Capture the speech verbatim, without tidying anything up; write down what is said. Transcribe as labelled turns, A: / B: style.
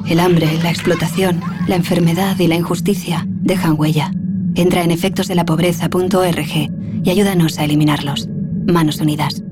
A: El hambre, la explotación, la enfermedad y la injusticia dejan huella. Entra en efectos de la pobreza punto org y ayúdanos a eliminarlos. Manos Unidas.